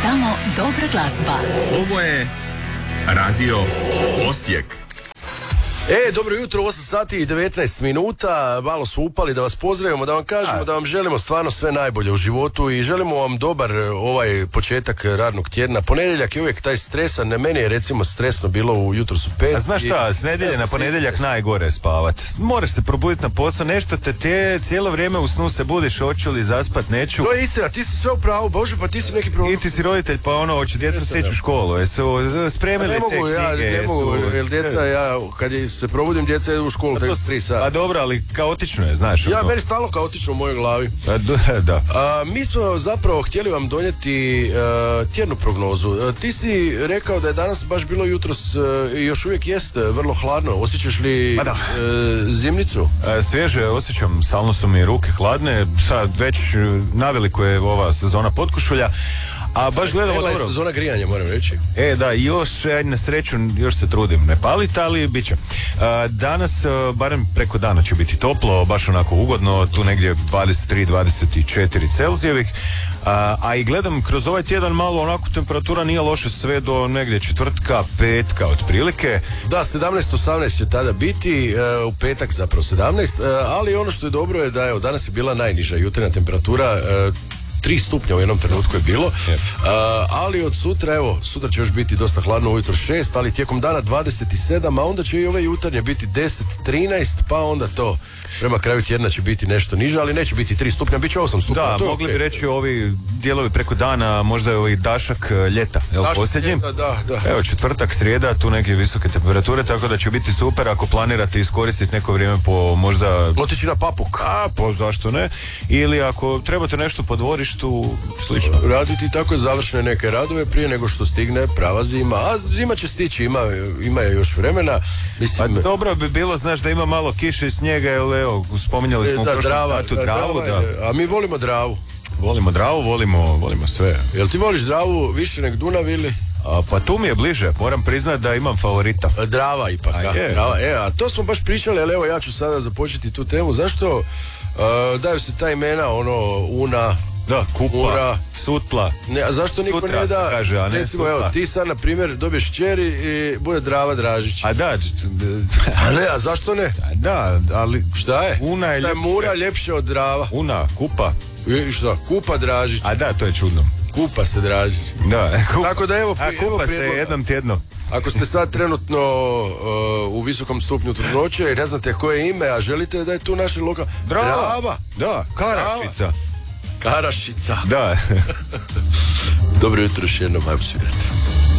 Samo dobra glazba. Ovo je Radio Osijek. Dobro jutro, 8 sati i 19 minuta, malo smo upali da vas pozdravimo, da vam kažemo da vam želimo stvarno sve najbolje u životu i želimo vam dobar ovaj početak radnog tjedna. Ponedjeljak je uvijek taj stresan, meni je recimo stresno bilo jutro su 5. A znaš šta, s nedjelje na ponedjeljak najgore spavat. Moraš se probuditi na posao, nešto te cijelo vrijeme u snu se budiš, hoću li zaspat, neću. To je istina, ti si sve u pravu, Bože, pa ti si neki problem. I ti si roditelj, pa hoće djeca stići u školu, jesu spremili te knjige. Ne mogu, jer djeca, kad se probudim, djeca idu u školu, tek 3 sata. A dobro, ali kaotično je, znaš. Meni stalno kaotično u mojoj glavi. Da. Mi smo zapravo htjeli vam donijeti tjednu prognozu. Ti si rekao da je danas baš bilo jutros i još uvijek jest vrlo hladno. Osjećaš li zimnicu? Svježe osjećam, stalno su mi ruke hladne, sad već naveliko je ova sezona potkošulja. A baš gledamo dobro. Je sezona grijanja, moram reći. Da, još na sreću, još se trudim ne paliti, ali bit će. Danas, barem preko dana će biti toplo, baš onako ugodno, tu negdje 23-24 Celzijevih. A i gledam kroz ovaj tjedan malo onako temperatura nije loše sve do negdje četvrtka, petka otprilike. Da, 17-18 će tada biti, u petak zapravo 17, ali ono što je dobro je da danas je bila najniža jutarnja temperatura, 3 stupnja u jednom trenutku je bilo, ali od sutra, sutra će još biti dosta hladno, ujutro 6, ali tijekom dana 27, a onda će i ove jutarnje biti 10-13, pa onda to prema kraju tjedna će biti nešto niže, ali neće biti 3 stupnja, bit će 8 stupnja. Da, mogli bi reći ovi dijelovi preko dana, možda je ovaj dašak ljeta, posljednji? Da. Evo, četvrtak, srijeda, tu neke visoke temperature, tako da će biti super ako planirate iskoristiti neko vrijeme po možda... Otići na Papuk. Zašto ne? Ili ako trebate nešto po dvorištu, slično. Raditi tako završne neke radove prije nego što stigne prava zima. A zima će stići, ima je još vremena. Mislim, dobro bi bilo, znaš, da ima malo kiše i snijega, jer spominjali smo u prošlom satu Dravu. A mi volimo Dravu. Volimo Dravu, volimo sve. Jel ti voliš Dravu više nek Dunav ili? Pa tu mi je bliže, moram priznati da imam favorita. Drava ipak, Drava. A to smo baš pričali, ali ja ću sada započeti tu temu. Zašto daju se ta imena, Una, da, Kupa, Mura, Sutla. Ne, a zašto niko Sutra ne da, kaže, a ne recimo, Sutla. Ti sad, na primjer, dobiješ kćeri i bude Drava Dražić. A da. A zašto ne? Da, ali... Šta je? Una je ljepša. Mura ljepša od Drava. Una, Kupa. I šta? Kupa Dražić. A da, to je čudno. Kupa se Dražić. Da, tako da kupa se jednom tjedno. Ako ste sad trenutno u visokom stupnju trudnoće i ne znate koje ime, a želite da je tu naše lokalno... Drava. Da, Karašica. Karašica. Da. Dobro jutro još jednom, ajmo svirati.